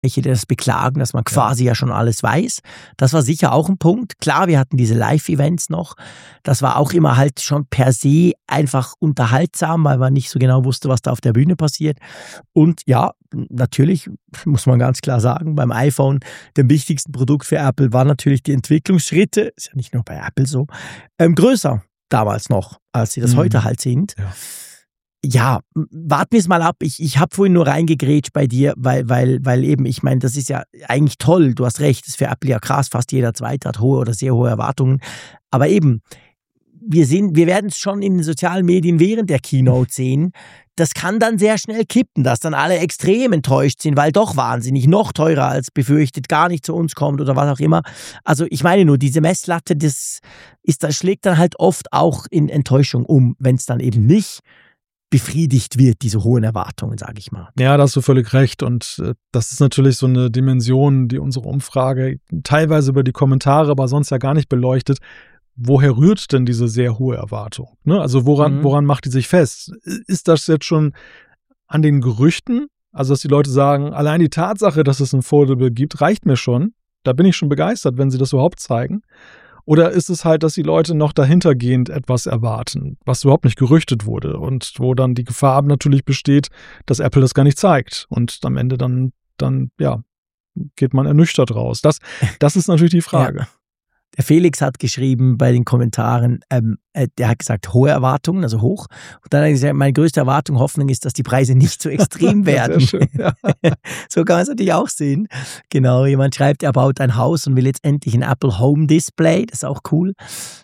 welche das beklagen, dass man quasi ja schon alles weiß. Das war sicher auch ein Punkt. Klar, wir hatten diese Live-Events noch. Das war auch immer halt schon per se einfach unterhaltsam, weil man nicht so genau wusste, was da auf der Bühne passiert. Und ja, natürlich muss man ganz klar sagen, beim iPhone, dem wichtigsten Produkt für Apple, waren natürlich die Entwicklungsschritte, ist ja nicht nur bei Apple so, größer damals noch, als sie das heute halt sind. Ja, warten wir es mal ab. Ich habe vorhin nur reingegrätscht bei dir, weil eben, ich meine, das ist ja eigentlich toll. Du hast recht, das ist für Apple ja krass. Fast jeder Zweite hat hohe oder sehr hohe Erwartungen. Aber eben, wir werden es schon in den sozialen Medien während der Keynote sehen. Das kann dann sehr schnell kippen, dass dann alle extrem enttäuscht sind, weil doch wahnsinnig noch teurer als befürchtet gar nicht zu uns kommt oder was auch immer. Also ich meine nur, diese Messlatte, das schlägt dann halt oft auch in Enttäuschung um, wenn es dann eben nicht befriedigt wird, diese hohen Erwartungen, sage ich mal. Ja, da hast du völlig recht. Und das ist natürlich so eine Dimension, die unsere Umfrage teilweise über die Kommentare, aber sonst ja gar nicht beleuchtet. Woher rührt denn diese sehr hohe Erwartung? Ne? Also woran macht die sich fest? Ist das jetzt schon an den Gerüchten? Also dass die Leute sagen, allein die Tatsache, dass es ein Foldable gibt, reicht mir schon. Da bin ich schon begeistert, wenn sie das überhaupt zeigen. Oder ist es halt, dass die Leute noch dahintergehend etwas erwarten, was überhaupt nicht gerüchtet wurde und wo dann die Gefahr natürlich besteht, dass Apple das gar nicht zeigt und am Ende dann geht man ernüchtert raus. Das ist natürlich die Frage. Ja. Der Felix hat geschrieben bei den Kommentaren, der hat gesagt, hohe Erwartungen, also hoch. Und dann hat er gesagt, meine größte Erwartung, Hoffnung ist, dass die Preise nicht so extrem werden. Sehr schön, ja. So kann man es natürlich auch sehen. Genau, jemand schreibt, er baut ein Haus und will jetzt endlich ein Apple Home Display. Das ist auch cool.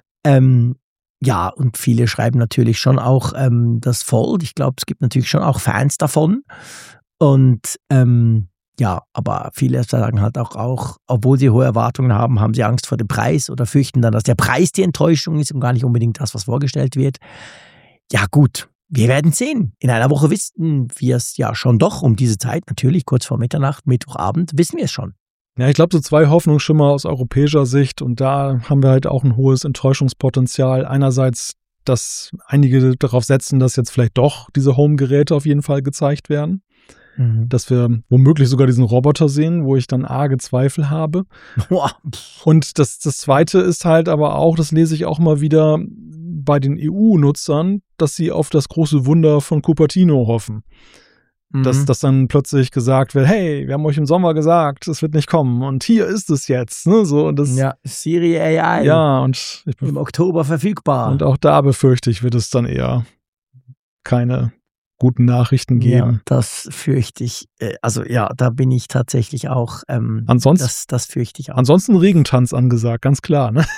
Ja, und viele schreiben natürlich schon auch das Fold. Ich glaube, es gibt natürlich schon auch Fans davon. Und ja, aber viele sagen halt auch, obwohl sie hohe Erwartungen haben, haben sie Angst vor dem Preis oder fürchten dann, dass der Preis die Enttäuschung ist und gar nicht unbedingt das, was vorgestellt wird. Ja gut, wir werden sehen. In einer Woche wissen wir es ja schon doch um diese Zeit, natürlich kurz vor Mitternacht, Mittwochabend, wissen wir es schon. Ja, ich glaube, so zwei Hoffnungsschimmer aus europäischer Sicht und da haben wir halt auch ein hohes Enttäuschungspotenzial. Einerseits, dass einige darauf setzen, dass jetzt vielleicht doch diese Home-Geräte auf jeden Fall gezeigt werden. Dass wir womöglich sogar diesen Roboter sehen, wo ich dann arge Zweifel habe. Und das Zweite ist halt aber auch, das lese ich auch mal wieder bei den EU-Nutzern, dass sie auf das große Wunder von Cupertino hoffen. Dass dann plötzlich gesagt wird, hey, wir haben euch im Sommer gesagt, es wird nicht kommen und hier ist es jetzt. Ne? So, und das, ja, Siri AI. Ja, und im Oktober verfügbar. Und auch da befürchte ich, wird es dann eher keine guten Nachrichten geben. Ja, das fürchte ich. Also ja, da bin ich tatsächlich auch. Das fürchte ich auch. Ansonsten Regentanz angesagt, ganz klar. Ne?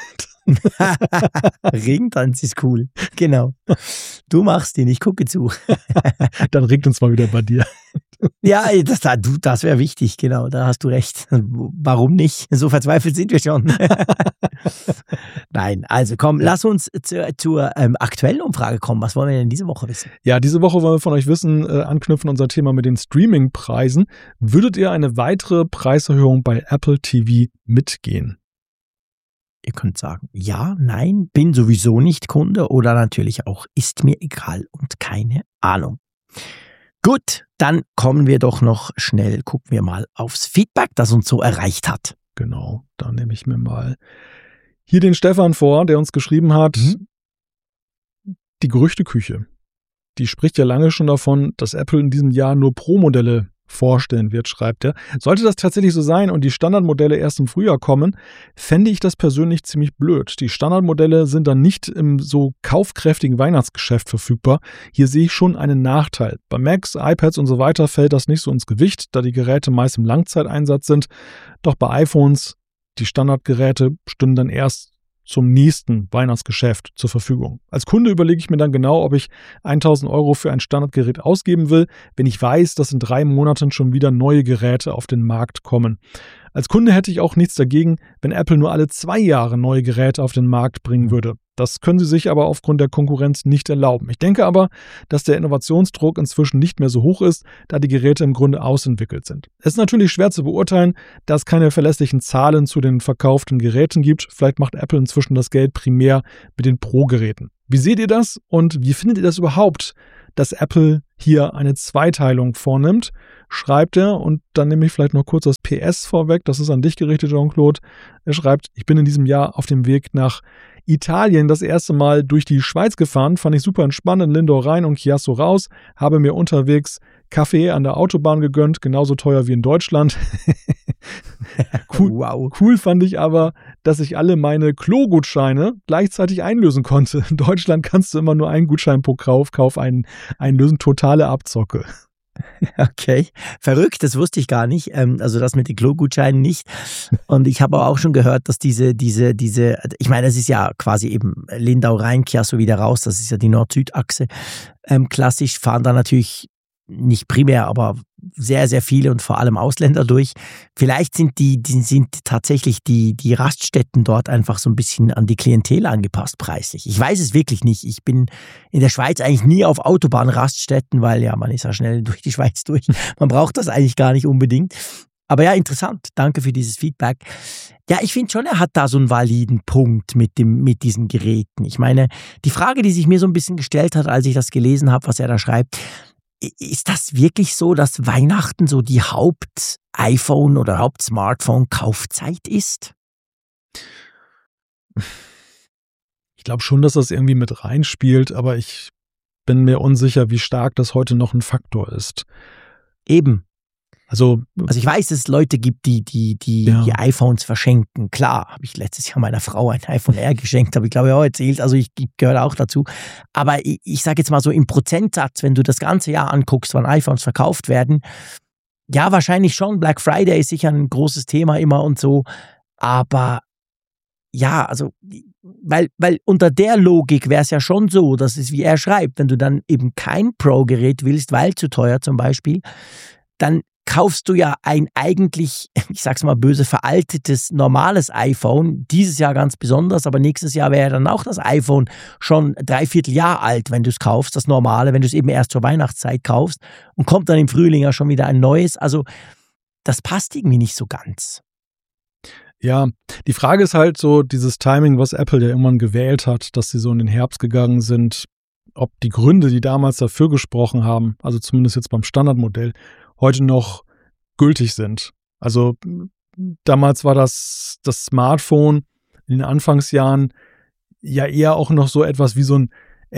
Regentanz ist cool. Genau. Du machst ihn, ich gucke zu. Dann regnet uns mal wieder bei dir. Ja, das wäre wichtig, genau, da hast du recht. Warum nicht? So verzweifelt sind wir schon. Nein, also komm, lass uns zur aktuellen Umfrage kommen. Was wollen wir denn diese Woche wissen? Ja, diese Woche wollen wir von euch wissen, anknüpfen an unser Thema mit den Streaming-Preisen. Würdet ihr eine weitere Preiserhöhung bei Apple TV mitgehen? Ihr könnt sagen, ja, nein, bin sowieso nicht Kunde oder natürlich auch, ist mir egal und keine Ahnung. Gut, dann kommen wir doch noch schnell, gucken wir mal aufs Feedback, das uns so erreicht hat. Genau, da nehme ich mir mal hier den Stefan vor, der uns geschrieben hat, die Gerüchteküche. Die spricht ja lange schon davon, dass Apple in diesem Jahr nur Pro-Modelle vorstellen wird, schreibt er. Sollte das tatsächlich so sein und die Standardmodelle erst im Frühjahr kommen, fände ich das persönlich ziemlich blöd. Die Standardmodelle sind dann nicht im so kaufkräftigen Weihnachtsgeschäft verfügbar. Hier sehe ich schon einen Nachteil. Bei Macs, iPads und so weiter fällt das nicht so ins Gewicht, da die Geräte meist im Langzeiteinsatz sind. Doch bei iPhones, die Standardgeräte stünden dann erst zum nächsten Weihnachtsgeschäft zur Verfügung. Als Kunde überlege ich mir dann genau, ob ich 1.000 € für ein Standardgerät ausgeben will, wenn ich weiß, dass in 3 Monaten schon wieder neue Geräte auf den Markt kommen. Als Kunde hätte ich auch nichts dagegen, wenn Apple nur alle 2 Jahre neue Geräte auf den Markt bringen würde. Das können sie sich aber aufgrund der Konkurrenz nicht erlauben. Ich denke aber, dass der Innovationsdruck inzwischen nicht mehr so hoch ist, da die Geräte im Grunde ausentwickelt sind. Es ist natürlich schwer zu beurteilen, da es keine verlässlichen Zahlen zu den verkauften Geräten gibt. Vielleicht macht Apple inzwischen das Geld primär mit den Pro-Geräten. Wie seht ihr das und wie findet ihr das überhaupt, dass Apple hier eine Zweiteilung vornimmt, schreibt er, und dann nehme ich vielleicht noch kurz das PS vorweg, das ist an dich gerichtet, Jean-Claude. Er schreibt, ich bin in diesem Jahr auf dem Weg nach Italien das erste Mal durch die Schweiz gefahren, fand ich super entspannt, in Lindau rein und Chiasso raus, habe mir unterwegs Kaffee an der Autobahn gegönnt, genauso teuer wie in Deutschland. Cool, wow. Cool fand ich aber, dass ich alle meine Klo-Gutscheine gleichzeitig einlösen konnte. In Deutschland kannst du immer nur einen Gutschein pro Kauf einlösen, totale Abzocke. Okay, verrückt, das wusste ich gar nicht. Also das mit den Klo-Gutscheinen nicht. Und ich habe auch schon gehört, dass diese, ich meine, das ist ja quasi eben Lindau rein, Chiasso wieder raus, das ist ja die Nord-Süd-Achse. Klassisch fahren da natürlich nicht primär, aber sehr, sehr viele und vor allem Ausländer durch. Vielleicht sind tatsächlich die Raststätten dort einfach so ein bisschen an die Klientel angepasst preislich. Ich weiß es wirklich nicht. Ich bin in der Schweiz eigentlich nie auf Autobahnraststätten, weil ja, man ist ja schnell durch die Schweiz durch. Man braucht das eigentlich gar nicht unbedingt. Aber ja, interessant. Danke für dieses Feedback. Ja, ich finde schon, er hat da so einen validen Punkt mit diesen Geräten. Ich meine, die Frage, die sich mir so ein bisschen gestellt hat, als ich das gelesen habe, was er da schreibt, ist das wirklich so, dass Weihnachten so die Haupt-iPhone- oder Haupt-Smartphone-Kaufzeit ist? Ich glaube schon, dass das irgendwie mit reinspielt, aber ich bin mir unsicher, wie stark das heute noch ein Faktor ist. Eben. Also ich weiß, dass es Leute gibt, die iPhones verschenken. Klar, habe ich letztes Jahr meiner Frau ein iPhone R geschenkt, habe ich glaube ich auch erzählt, also ich gehöre auch dazu. Aber ich sage jetzt mal so im Prozentsatz, wenn du das ganze Jahr anguckst, wann iPhones verkauft werden, ja, wahrscheinlich schon. Black Friday ist sicher ein großes Thema immer und so. Aber ja, also, weil unter der Logik wäre es ja schon so, dass es, wie er schreibt, wenn du dann eben kein Pro-Gerät willst, weil zu teuer zum Beispiel, dann kaufst du ja ein eigentlich, ich sag's mal böse, veraltetes, normales iPhone, dieses Jahr ganz besonders, aber nächstes Jahr wäre dann auch das iPhone schon 3/4 Jahr alt, wenn du es kaufst, das normale, wenn du es eben erst zur Weihnachtszeit kaufst, und kommt dann im Frühling ja schon wieder ein neues. Also das passt irgendwie nicht so ganz. Ja, die Frage ist halt so, dieses Timing, was Apple ja irgendwann gewählt hat, dass sie so in den Herbst gegangen sind, ob die Gründe, die damals dafür gesprochen haben, also zumindest jetzt beim Standardmodell, heute noch gültig sind. Also damals war das Smartphone in den Anfangsjahren ja eher auch noch so etwas wie so ein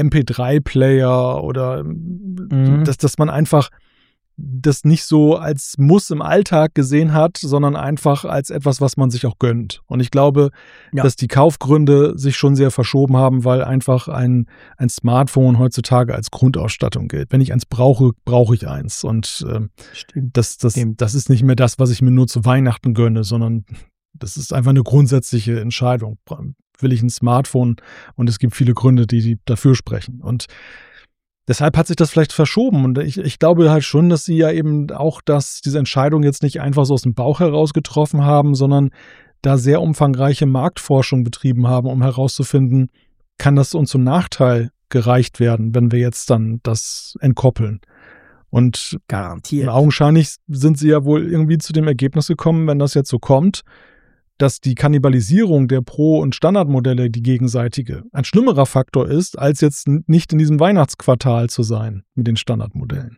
MP3-Player oder dass man einfach das nicht so als Muss im Alltag gesehen hat, sondern einfach als etwas, was man sich auch gönnt. Und ich glaube, dass die Kaufgründe sich schon sehr verschoben haben, weil einfach ein Smartphone heutzutage als Grundausstattung gilt. Wenn ich eins brauche, brauche ich eins. Und das ist nicht mehr das, was ich mir nur zu Weihnachten gönne, sondern das ist einfach eine grundsätzliche Entscheidung. Will ich ein Smartphone? Und es gibt viele Gründe, die dafür sprechen. Und deshalb hat sich das vielleicht verschoben, und ich glaube halt schon, dass sie ja eben auch diese Entscheidung jetzt nicht einfach so aus dem Bauch heraus getroffen haben, sondern da sehr umfangreiche Marktforschung betrieben haben, um herauszufinden, kann das uns zum Nachteil gereicht werden, wenn wir jetzt dann das entkoppeln. Und garantiert. Augenscheinlich sind sie ja wohl irgendwie zu dem Ergebnis gekommen, wenn das jetzt so kommt, dass die Kannibalisierung der Pro- und Standardmodelle, die gegenseitige, ein schlimmerer Faktor ist, als jetzt nicht in diesem Weihnachtsquartal zu sein mit den Standardmodellen.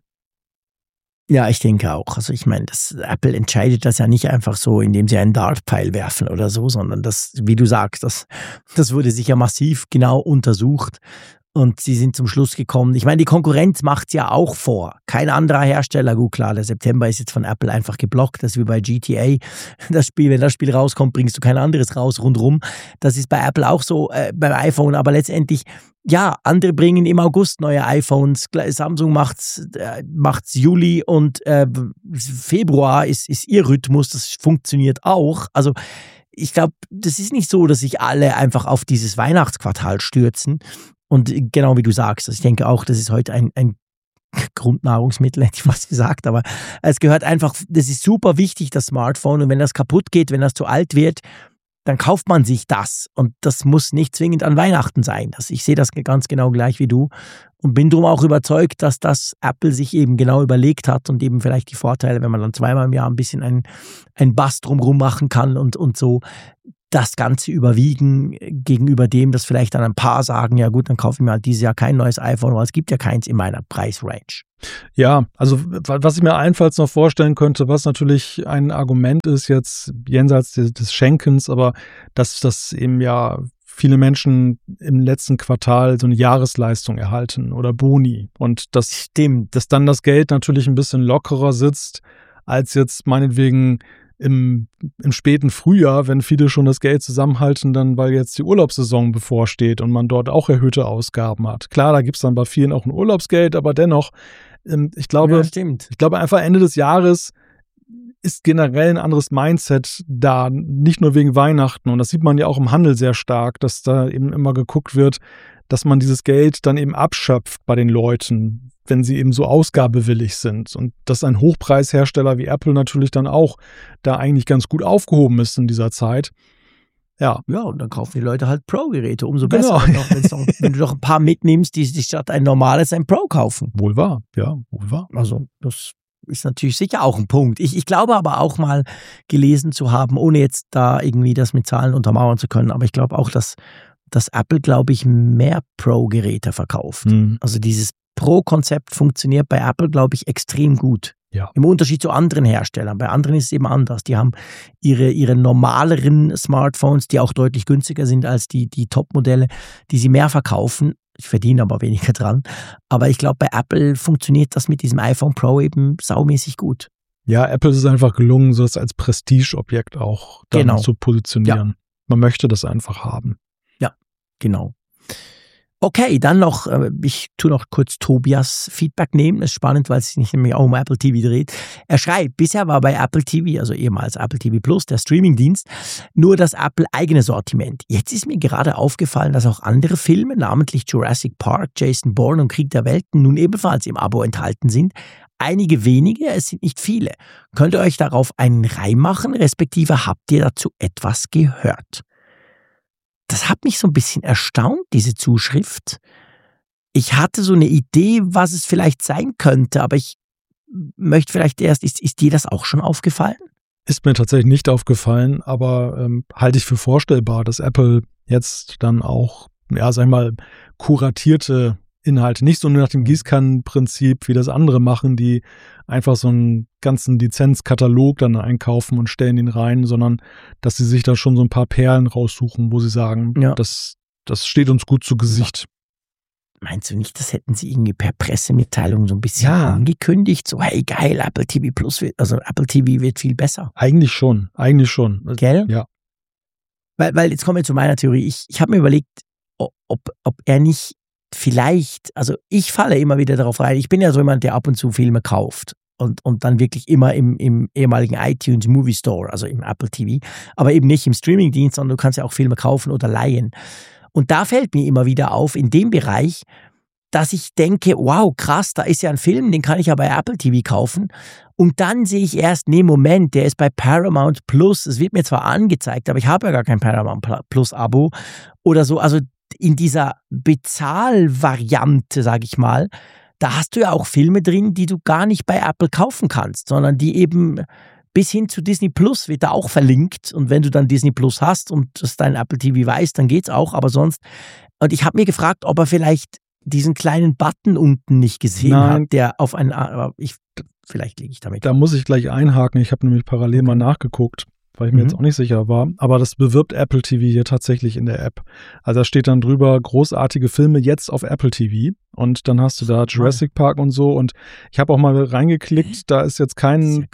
Ja, ich denke auch. Also ich meine, Apple entscheidet das ja nicht einfach so, indem sie einen Dartpfeil werfen oder so, sondern das, wie du sagst, das wurde sicher massiv genau untersucht. Und sie sind zum Schluss gekommen. Ich meine, die Konkurrenz macht es ja auch vor. Kein anderer Hersteller, gut klar, der September ist jetzt von Apple einfach geblockt. Das ist wie bei GTA. Wenn das Spiel rauskommt, bringst du kein anderes raus rundherum. Das ist bei Apple auch so, beim iPhone. Aber letztendlich, ja, andere bringen im August neue iPhones. Samsung macht's Juli und Februar ist ihr Rhythmus. Das funktioniert auch. Also ich glaube, das ist nicht so, dass sich alle einfach auf dieses Weihnachtsquartal stürzen. Und genau wie du sagst, ich denke auch, das ist heute ein Grundnahrungsmittel, hätte ich fast gesagt, aber es gehört einfach, das ist super wichtig, das Smartphone, und wenn das kaputt geht, wenn das zu alt wird, dann kauft man sich das, und das muss nicht zwingend an Weihnachten sein. Ich sehe das ganz genau gleich wie du und bin darum auch überzeugt, dass das Apple sich eben genau überlegt hat und eben vielleicht die Vorteile, wenn man dann zweimal im Jahr ein bisschen ein Bass drumherum machen kann und so, das Ganze überwiegen gegenüber dem, dass vielleicht dann ein paar sagen, ja gut, dann kaufe ich mir halt dieses Jahr kein neues iPhone, weil es gibt ja keins in meiner Preisrange. Ja, also was ich mir allenfalls noch vorstellen könnte, was natürlich ein Argument ist jetzt jenseits des Schenkens, aber dass das eben ja viele Menschen im letzten Quartal so eine Jahresleistung erhalten oder Boni und dass dann das Geld natürlich ein bisschen lockerer sitzt, als jetzt meinetwegen im späten Frühjahr, wenn viele schon das Geld zusammenhalten, dann weil jetzt die Urlaubssaison bevorsteht und man dort auch erhöhte Ausgaben hat. Klar, da gibt es dann bei vielen auch ein Urlaubsgeld, aber dennoch, ich glaube einfach Ende des Jahres ist generell ein anderes Mindset da, nicht nur wegen Weihnachten. Und das sieht man ja auch im Handel sehr stark, dass da eben immer geguckt wird, dass man dieses Geld dann eben abschöpft bei den Leuten, wenn sie eben so ausgabewillig sind. Und dass ein Hochpreishersteller wie Apple natürlich dann auch da eigentlich ganz gut aufgehoben ist in dieser Zeit. Ja, und dann kaufen die Leute halt Pro-Geräte, umso besser. Wenn du doch ein paar mitnimmst, die sich statt ein normales ein Pro kaufen. Wohl wahr, ja, wohl wahr. Also das ist natürlich sicher auch ein Punkt. Ich glaube aber auch mal gelesen zu haben, ohne jetzt da irgendwie das mit Zahlen untermauern zu können, aber ich glaube auch, dass Apple, glaube ich, mehr Pro-Geräte verkauft. Also dieses Pro-Konzept funktioniert bei Apple, glaube ich, extrem gut. Ja. Im Unterschied zu anderen Herstellern. Bei anderen ist es eben anders. Die haben ihre normaleren Smartphones, die auch deutlich günstiger sind als die Top-Modelle, die sie mehr verkaufen. Ich verdiene aber weniger dran. Aber ich glaube, bei Apple funktioniert das mit diesem iPhone Pro eben saumäßig gut. Ja, Apple ist es einfach gelungen, so das als Prestigeobjekt auch dann zu positionieren. Ja. Man möchte das einfach haben. Ja, genau. Okay, dann noch, ich tue noch kurz Tobias Feedback nehmen. Das ist spannend, weil es sich nämlich auch um Apple TV dreht. Er schreibt, bisher war bei Apple TV, also ehemals Apple TV Plus, der Streamingdienst, nur das Apple-eigene Sortiment. Jetzt ist mir gerade aufgefallen, dass auch andere Filme, namentlich Jurassic Park, Jason Bourne und Krieg der Welten, nun ebenfalls im Abo enthalten sind. Einige wenige, es sind nicht viele. Könnt ihr euch darauf einen Reim machen, respektive habt ihr dazu etwas gehört? Das hat mich so ein bisschen erstaunt, diese Zuschrift. Ich hatte so eine Idee, was es vielleicht sein könnte, aber ich möchte vielleicht erst, ist dir das auch schon aufgefallen? Ist mir tatsächlich nicht aufgefallen, aber halte ich für vorstellbar, dass Apple jetzt dann auch, ja, sag ich mal, kuratierte Inhalte, nicht so nur nach dem Gießkannenprinzip, wie das andere machen, die einfach so einen ganzen Lizenzkatalog dann einkaufen und stellen ihn rein, sondern dass sie sich da schon so ein paar Perlen raussuchen, wo sie sagen, das steht uns gut zu Gesicht. Meinst du nicht, das hätten sie irgendwie per Pressemitteilung so ein bisschen angekündigt? So, hey geil, Apple TV Plus Apple TV wird viel besser. Eigentlich schon. Gell? Ja. Weil jetzt kommen wir zu meiner Theorie. Ich habe mir überlegt, ob er nicht vielleicht, also ich falle immer wieder darauf rein, ich bin ja so jemand, der ab und zu Filme kauft und dann wirklich immer im ehemaligen iTunes Movie Store, also im Apple TV, aber eben nicht im Streamingdienst, sondern du kannst ja auch Filme kaufen oder leihen. Und da fällt mir immer wieder auf, in dem Bereich, dass ich denke, wow, krass, da ist ja ein Film, den kann ich ja bei Apple TV kaufen. Und dann sehe ich erst, nee, Moment, der ist bei Paramount Plus. Es wird mir zwar angezeigt, aber ich habe ja gar kein Paramount Plus Abo oder so. Also in dieser Bezahlvariante, sage ich mal, da hast du ja auch Filme drin, die du gar nicht bei Apple kaufen kannst, sondern die eben bis hin zu Disney Plus wird da auch verlinkt. Und wenn du dann Disney Plus hast und das dein Apple TV weiß, dann geht's auch, aber sonst. Und ich habe mir gefragt, ob er vielleicht diesen kleinen Button unten nicht gesehen hat, der auf einen, vielleicht liege ich damit. Da muss ich gleich einhaken. Ich habe nämlich parallel mal nachgeguckt, weil ich mir jetzt auch nicht sicher war. Aber das bewirbt Apple TV hier tatsächlich in der App. Also da steht dann drüber, großartige Filme jetzt auf Apple TV. Und dann hast du da Jurassic Park und so. Und ich habe auch mal reingeklickt, da ist jetzt kein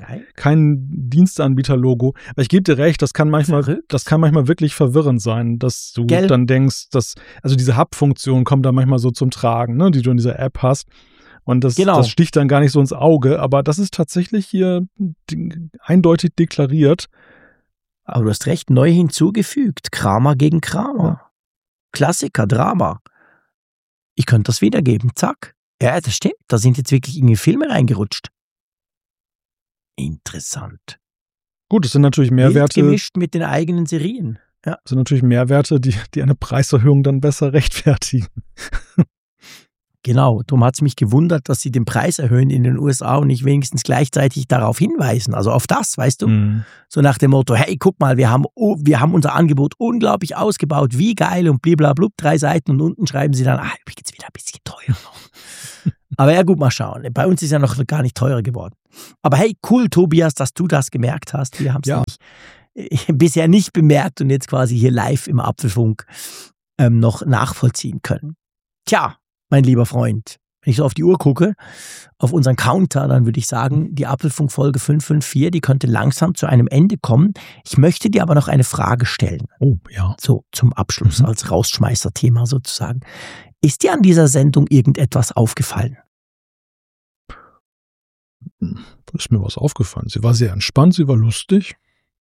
Dienstanbieter-Logo. Aber ich gebe dir recht, das kann manchmal wirklich verwirrend sein, dass du dann denkst, also diese Hub-Funktion kommt da manchmal so zum Tragen, ne, die du in dieser App hast. Und das sticht dann gar nicht so ins Auge. Aber das ist tatsächlich hier eindeutig deklariert. Aber du hast recht, neu hinzugefügt. Kramer gegen Kramer. Ja. Klassiker, Drama. Ich könnte das wiedergeben. Zack. Ja, das stimmt. Da sind jetzt wirklich irgendwie Filme reingerutscht. Interessant. Gut, es sind natürlich Mehrwerte. Gemischt mit den eigenen Serien. Ja. Das sind natürlich Mehrwerte, die eine Preiserhöhung dann besser rechtfertigen. Genau. Darum hat es mich gewundert, dass sie den Preis erhöhen in den USA und nicht wenigstens gleichzeitig darauf hinweisen. Also auf das, weißt du? So nach dem Motto, hey, guck mal, wir haben unser Angebot unglaublich ausgebaut, wie geil und bliblablub, 3 Seiten und unten schreiben sie dann, übrigens wieder ein bisschen teurer noch. Aber ja gut, mal schauen. Bei uns ist ja noch gar nicht teurer geworden. Aber hey, cool, Tobias, dass du das gemerkt hast. Wir haben es bisher nicht bemerkt und jetzt quasi hier live im Apfelfunk noch nachvollziehen können. Tja, mein lieber Freund, wenn ich so auf die Uhr gucke, auf unseren Counter, dann würde ich sagen, die Apfelfunk-Folge 554, die könnte langsam zu einem Ende kommen. Ich möchte dir aber noch eine Frage stellen. Oh, ja. So zum Abschluss, als Rausschmeißer-Thema sozusagen. Ist dir an dieser Sendung irgendetwas aufgefallen? Ist mir was aufgefallen. Sie war sehr entspannt, sie war lustig.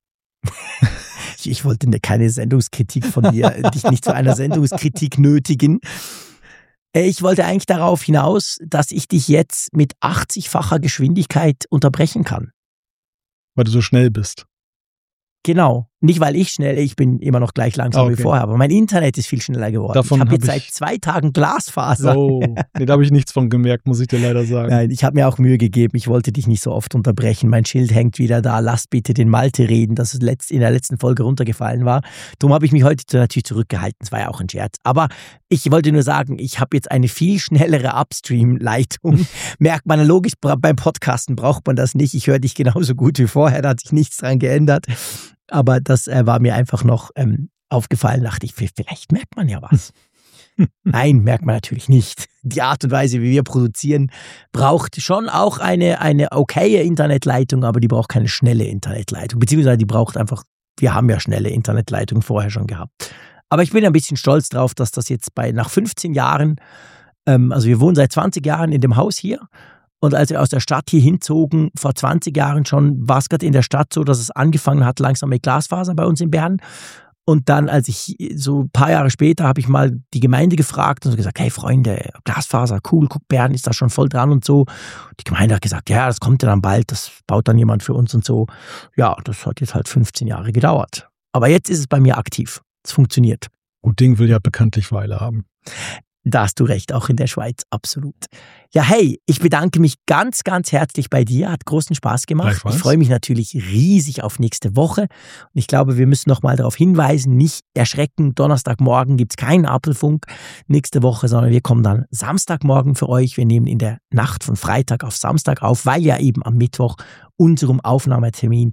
Ich wollte keine Sendungskritik von dir, dich nicht zu einer Sendungskritik nötigen. Ich wollte eigentlich darauf hinaus, dass ich dich jetzt mit 80-facher Geschwindigkeit unterbrechen kann. Weil du so schnell bist. Genau. Nicht, weil ich bin immer noch gleich langsam wie vorher, aber mein Internet ist viel schneller geworden. Ich habe jetzt seit 2 Tagen Glasfaser. Oh, nee, da habe ich nichts von gemerkt, muss ich dir leider sagen. Nein, ich habe mir auch Mühe gegeben. Ich wollte dich nicht so oft unterbrechen. Mein Schild hängt wieder da. Lass bitte den Malte reden, das in der letzten Folge runtergefallen war. Darum habe ich mich heute natürlich zurückgehalten. Das war ja auch ein Scherz. Aber ich wollte nur sagen, ich habe jetzt eine viel schnellere Upstream-Leitung. Merkt man logisch, beim Podcasten braucht man das nicht. Ich höre dich genauso gut wie vorher. Da hat sich nichts dran geändert. Aber das war mir einfach noch aufgefallen, dachte ich, vielleicht merkt man ja was. Nein, merkt man natürlich nicht. Die Art und Weise, wie wir produzieren, braucht schon auch eine okaye Internetleitung, aber die braucht keine schnelle Internetleitung. Beziehungsweise die braucht einfach, wir haben ja schnelle Internetleitungen vorher schon gehabt. Aber ich bin ein bisschen stolz drauf, dass das jetzt nach 15 Jahren, also wir wohnen seit 20 Jahren in dem Haus hier. Und als wir aus der Stadt hier hinzogen, vor 20 Jahren schon, war es gerade in der Stadt so, dass es angefangen hat, langsam mit Glasfaser bei uns in Bern. Und dann, als ich so ein paar Jahre später, habe ich mal die Gemeinde gefragt und so gesagt, hey Freunde, Glasfaser, cool, guck, Bern ist da schon voll dran und so. Die Gemeinde hat gesagt, ja, das kommt ja dann bald, das baut dann jemand für uns und so. Ja, das hat jetzt halt 15 Jahre gedauert. Aber jetzt ist es bei mir aktiv. Es funktioniert. Gut Ding will ja bekanntlich Weile haben. Da hast du recht, auch in der Schweiz, absolut. Ja, hey, ich bedanke mich ganz, ganz herzlich bei dir. Hat großen Spaß gemacht. Ich freue mich natürlich riesig auf nächste Woche. Und ich glaube, wir müssen noch mal darauf hinweisen, nicht erschrecken, Donnerstagmorgen gibt es keinen Apfelfunk nächste Woche, sondern wir kommen dann Samstagmorgen für euch. Wir nehmen in der Nacht von Freitag auf Samstag auf, weil ja eben am Mittwoch unserem Aufnahmetermin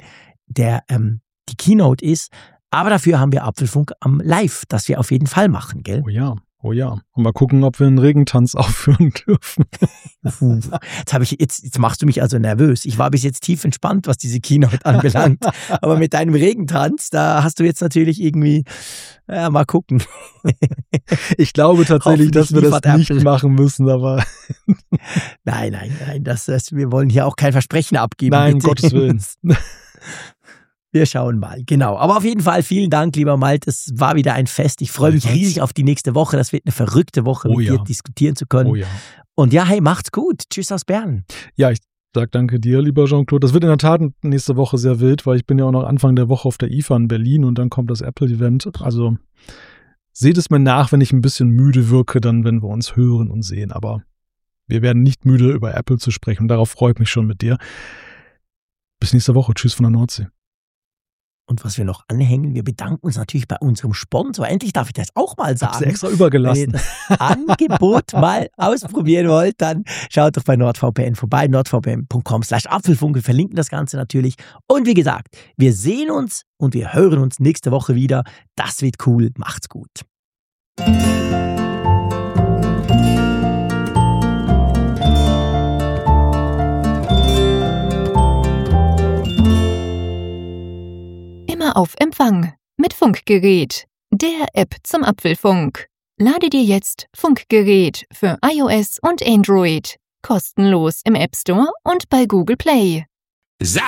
die Keynote ist. Aber dafür haben wir Apfelfunk am Live, das wir auf jeden Fall machen, gell? Oh ja. Oh ja. Und mal gucken, ob wir einen Regentanz aufführen dürfen. Jetzt machst du mich also nervös. Ich war bis jetzt tief entspannt, was diese Keynote anbelangt. Aber mit deinem Regentanz, da hast du jetzt natürlich irgendwie, mal gucken. Ich glaube tatsächlich, dass wir das nicht machen müssen, aber. Nein. Wir wollen hier auch kein Versprechen abgeben. Nein, um Gottes Willen. Wir schauen mal, genau. Aber auf jeden Fall vielen Dank, lieber Malte. Es war wieder ein Fest. Ich freue mich riesig auf die nächste Woche. Das wird eine verrückte Woche, mit dir diskutieren zu können. Oh ja. Und ja, hey, macht's gut. Tschüss aus Bern. Ja, ich sage danke dir, lieber Jean-Claude. Das wird in der Tat nächste Woche sehr wild, weil ich bin ja auch noch Anfang der Woche auf der IFA in Berlin und dann kommt das Apple-Event. Also seht es mir nach, wenn ich ein bisschen müde wirke, dann, wenn wir uns hören und sehen. Aber wir werden nicht müde, über Apple zu sprechen. Darauf freue ich mich schon mit dir. Bis nächste Woche. Tschüss von der Nordsee. Und was wir noch anhängen, wir bedanken uns natürlich bei unserem Sponsor. Endlich darf ich das auch mal sagen. Hab's extra übergelassen. Wenn ihr das Angebot mal ausprobieren wollt, dann schaut doch bei NordVPN vorbei. nordvpn.com/Apfelfunk. Wir verlinken das Ganze natürlich. Und wie gesagt, wir sehen uns und wir hören uns nächste Woche wieder. Das wird cool. Macht's gut. Auf Empfang mit Funkgerät, der App zum Apfelfunk. Lade dir jetzt Funkgerät für iOS und Android kostenlos im App Store und bei Google Play.